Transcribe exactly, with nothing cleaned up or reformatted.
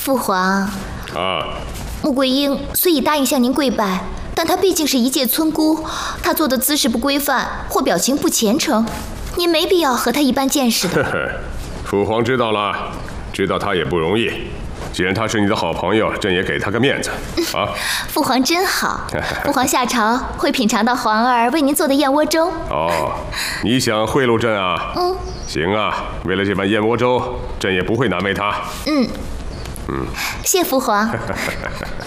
父皇， 啊， 穆桂英虽已答应向您跪拜，但她毕竟是一介村姑，她做的姿势不规范或表情不虔诚，您没必要和她一般见识的。 呵呵，父皇知道了，知道她也不容易。既然她是你的好朋友，朕也给她个面子啊。 父皇真好，父皇下朝会品尝到皇儿为您做的燕窝粥。 哦，你想贿赂朕啊？ 嗯， 行啊，为了这碗燕窝粥，朕也不会难为她。 嗯嗯，谢父皇。